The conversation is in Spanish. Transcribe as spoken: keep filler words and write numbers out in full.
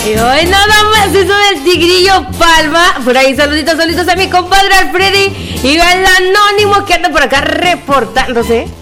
Y hoy nada más eso del Tigrillo Palma. Por ahí saluditos, saluditos a mi compadre Alfredi y al Anónimo que anda por acá reportándose.